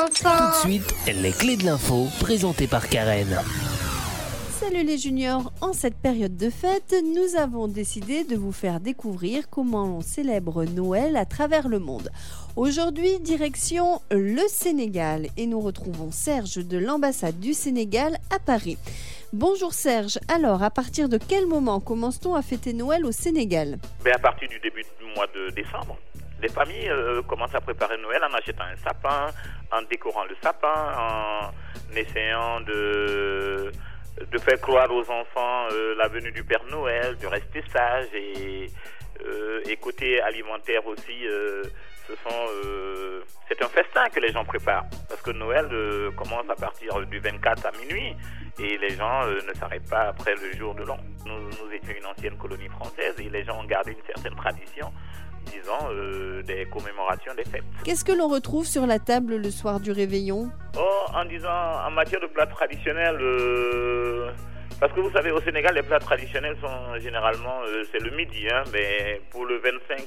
enfants. Tout de suite, les clés de l'info, présentées par Karen. Salut les juniors, en cette période de fête, nous avons décidé de vous faire découvrir comment on célèbre Noël à travers le monde. Aujourd'hui, direction le Sénégal et nous retrouvons Serge de l'ambassade du Sénégal à Paris. Bonjour Serge, alors à partir de quel moment commence-t-on à fêter Noël au Sénégal ? À partir du début du mois de décembre. Les familles commencent à préparer Noël en achetant un sapin, en décorant le sapin, en essayant de faire croire aux enfants la venue du Père Noël, de rester sage et côté alimentaire aussi, c'est un festin que les gens préparent parce que Noël commence à partir du 24 à minuit et les gens ne s'arrêtent pas après le jour de l'an. Nous étions une ancienne colonie française et les gens ont gardé une certaine tradition, disons, des commémorations des fêtes. Qu'est-ce que l'on retrouve sur la table le soir du réveillon ? En matière de plats traditionnels, parce que vous savez, au Sénégal, les plats traditionnels sont généralement, c'est le midi, mais pour le 25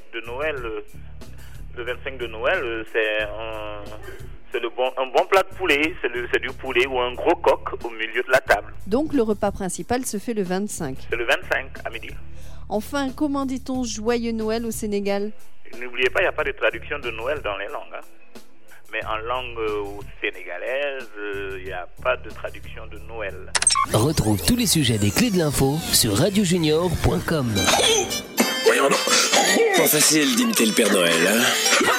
de Noël, c'est un bon plat de poulet, c'est du poulet ou un gros coq au milieu de la table. Donc le repas principal se fait le 25 ? C'est le 25 à midi. Enfin, comment dit-on joyeux Noël au Sénégal ? N'oubliez pas, il n'y a pas de traduction de Noël dans les langues. Mais en langue sénégalaise, il n'y a pas de traduction de Noël. Retrouve tous les sujets des clés de l'info sur radiojunior.com. Voyons, non. Pas facile d'imiter le Père Noël, hein.